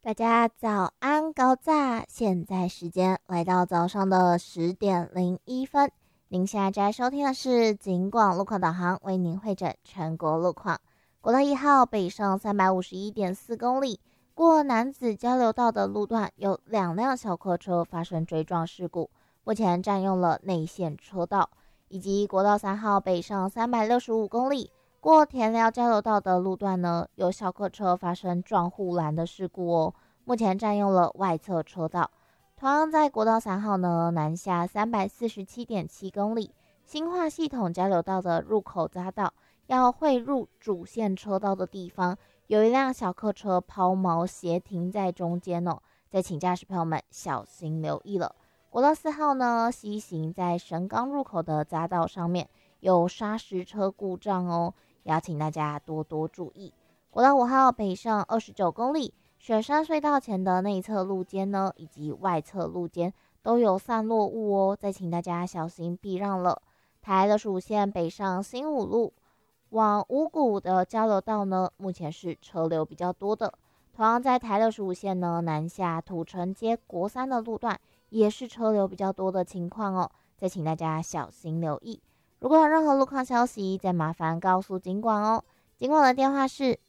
大家早安，高炸！现在时间来到早上的10:01，您现在在收听的是警广路况导航，为您汇整全国路况。国道1号北上351.4公里，过楠梓交流道的路段有2辆小客车发生追撞事故，目前占用了内线车道，以及国道3号北上365公里。过田寮交流道的路段呢，有小客车发生撞护栏的事故哦，目前占用了外侧车道。同样在国道3号呢，南下347.7公里，新化系统交流道的入口匝道要汇入主线车道的地方，有一辆小客车抛锚斜停在中间哦，再请驾驶朋友们小心留意了。国道4号呢，西行在神冈入口的匝道上面有砂石车故障哦，邀请大家多多注意。国道5号北上29公里，雪山隧道前的内侧路肩呢，以及外侧路肩都有散落物哦，再请大家小心避让了。台65线北上新武路往五股的交流道呢，目前是车流比较多的。同样在台65线呢，南下土城街国三的路段也是车流比较多的情况哦，再请大家小心留意。如果有任何路况消息，再麻烦告诉警广哦。警广的电话是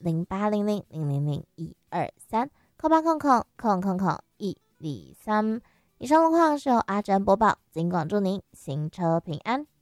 0800000123，0800000123。以上路况是由阿珍播报，警广祝您行车平安。